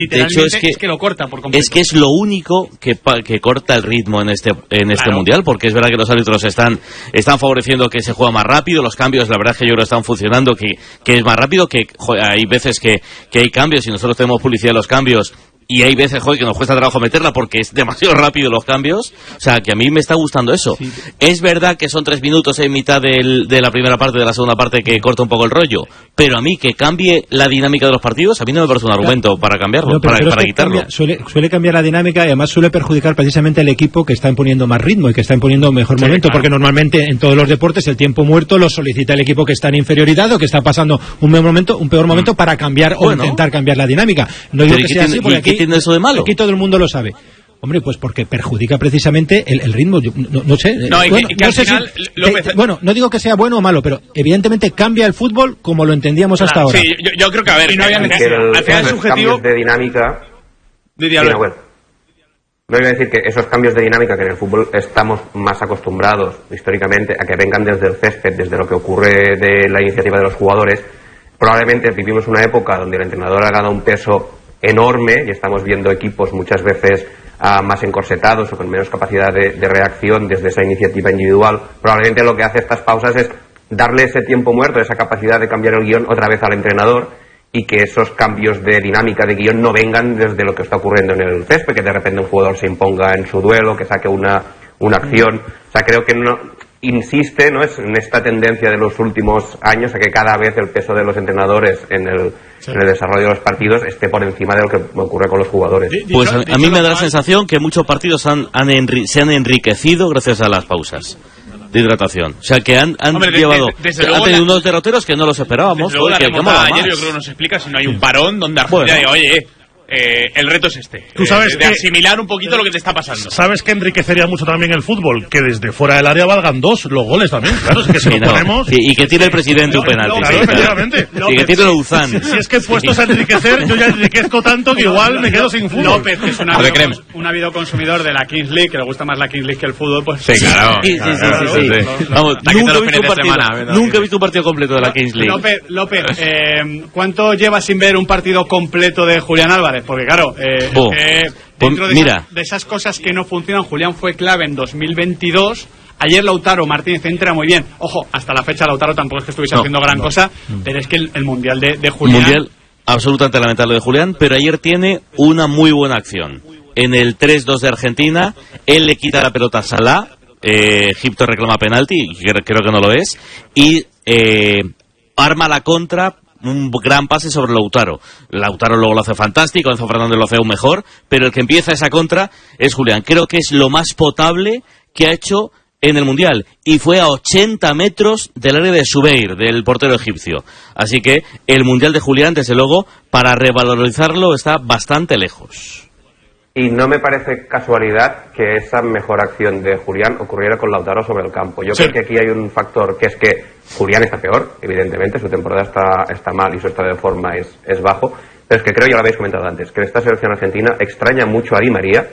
De hecho, es que lo corta por completo. Es que es lo único que corta el ritmo en este mundial, porque es verdad que los árbitros están favoreciendo que se juega más rápido, los cambios, la verdad es que yo creo que están funcionando, que es más rápido, que hay veces que hay cambios y nosotros tenemos publicidad de los cambios. Y hay veces, que nos cuesta trabajo meterla porque es demasiado rápido los cambios. O sea, que a mí me está gustando eso. Sí. Es verdad que son 3 minutos en mitad de la primera parte, de la segunda parte, que corta un poco el rollo. Pero a mí, que cambie la dinámica de los partidos, a mí no me parece un argumento para cambiarlo, para quitarlo. Suele cambiar la dinámica y además suele perjudicar precisamente al equipo que está imponiendo más ritmo y que está imponiendo mejor momento. Claro. Porque normalmente en todos los deportes el tiempo muerto lo solicita el equipo que está en inferioridad o que está pasando un peor momento para cambiar o intentar cambiar la dinámica. No digo que sea así, porque aquí tiene eso de malo? Aquí todo el mundo lo sabe. Hombre, pues porque perjudica precisamente el ritmo. Yo, no sé. No digo que sea bueno o malo, pero evidentemente cambia el fútbol como lo entendíamos hasta ahora. Sí, yo creo que, a ver, no había al final subjetivo cambios de dinámica. No iba a decir que esos cambios de dinámica que en el fútbol estamos más acostumbrados históricamente a que vengan desde el césped, desde lo que ocurre de la iniciativa de los jugadores. Probablemente vivimos una época donde el entrenador ha ganado un peso enorme y estamos viendo equipos muchas veces más encorsetados o con menos capacidad de reacción desde esa iniciativa individual. Probablemente lo que hace estas pausas es darle ese tiempo muerto, esa capacidad de cambiar el guión otra vez al entrenador y que esos cambios de dinámica de guión no vengan desde lo que está ocurriendo en el césped, que de repente un jugador se imponga en su duelo, que saque una acción. O sea, creo que insiste en esta tendencia de los últimos años a que cada vez el peso de los entrenadores en el desarrollo de los partidos esté por encima de lo que ocurre con los jugadores. Pues a mí me da la sensación que muchos partidos se han enriquecido gracias a las pausas de hidratación. O sea, que han llevado... Han tenido unos derroteros que no los esperábamos. Desde luego, la remontada de ayer yo creo que nos explica si no hay un parón donde Argentina diga, oye... el reto es Tú sabes de asimilar un poquito lo que te está pasando. ¿Sabes que enriquecería mucho también el fútbol? Que desde fuera del área valgan 2 los goles también. Claro, es que si lo ponemos... Y que tiene el presidente un penalti. Claro, efectivamente. Y que tiene Luzán. Si es que puestos a enriquecer, yo ya enriquezco tanto que igual me quedo sin fútbol. López, que es un ávido consumidor de la Kings League, que le gusta más la Kings League que el fútbol, pues... Sí, claro. Sí. Vamos, nunca he visto un partido completo de la Kings League. López, ¿cuánto llevas sin ver un partido completo de Julián Álvarez? Porque claro... dentro de esas cosas que no funcionan, Julián fue clave en 2022. Ayer Lautaro Martínez entra muy bien. Ojo, hasta la fecha Lautaro tampoco es que estuviese haciendo gran cosa, pero es que el Mundial de Julián... Mundial absolutamente lamentable de Julián, pero ayer tiene una muy buena acción. En el 3-2 de Argentina, él le quita la pelota a Salah, Egipto reclama penalti, creo que no lo es, y arma la contra... Un gran pase sobre Lautaro. Lautaro luego lo hace fantástico, Enzo Fernández lo hace aún mejor, pero el que empieza esa contra es Julián. Creo que es lo más potable que ha hecho en el Mundial. Y fue a 80 metros del área de Zubeir, del portero egipcio. Así que el Mundial de Julián, desde luego, para revalorizarlo, está bastante lejos. Y no me parece casualidad que esa mejor acción de Julián ocurriera con Lautaro sobre el campo. Yo creo que aquí hay un factor que es que Julián está peor, evidentemente, su temporada está mal y su estado de forma es bajo, pero es que creo, ya lo habéis comentado antes, que esta selección argentina extraña mucho a Di María,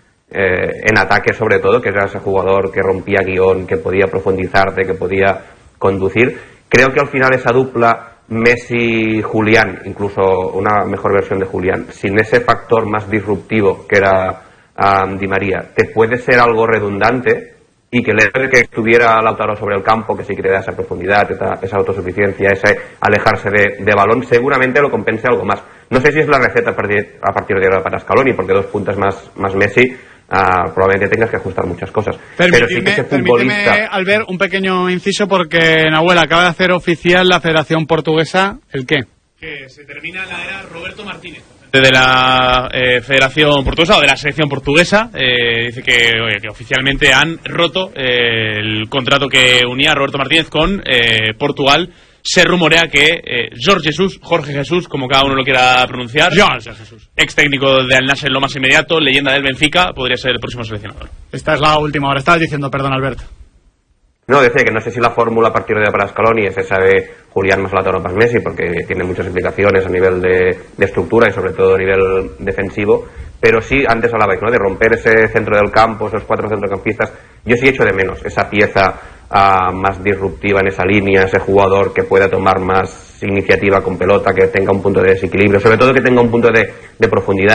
en ataque sobre todo, que era ese jugador que rompía guión, que podía profundizarte, que podía conducir. Creo que al final esa dupla Messi-Julián, incluso una mejor versión de Julián, sin ese factor más disruptivo que era Di María, te puede ser algo redundante, y que el hecho de que estuviera Lautaro sobre el campo, que sí que te da esa profundidad, esa autosuficiencia, ese alejarse de balón, seguramente lo compense algo más. No sé si es la receta a partir de ahora para Scaloni, porque 2 puntas más Messi, probablemente tengas que ajustar muchas cosas. Pero sí que ese futbolista... Permíteme, Albert, un pequeño inciso, porque Nahuel acaba de hacer oficial la Federación Portuguesa, ¿el qué? Que se termina la era Roberto Martínez. De la Federación Portuguesa o de la Selección Portuguesa, dice que oficialmente han roto el contrato que unía a Roberto Martínez con Portugal. Se rumorea que Jorge Jesús, como cada uno lo quiera pronunciar, ex técnico de Al Nassr lo más inmediato, leyenda del Benfica, podría ser el próximo seleccionador. Esta es la última hora. Estabas diciendo, perdón, Albert. No, decía que no sé si la fórmula a partir de ahora para Scaloni es esa de Julián más Lautaro más Messi, porque tiene muchas implicaciones a nivel de estructura y sobre todo a nivel defensivo, pero sí, antes hablabais, ¿no?, de romper ese centro del campo, esos 4 centrocampistas. Yo sí echo de menos esa pieza más disruptiva en esa línea, ese jugador que pueda tomar más iniciativa con pelota, que tenga un punto de desequilibrio, sobre todo que tenga un punto de profundidad.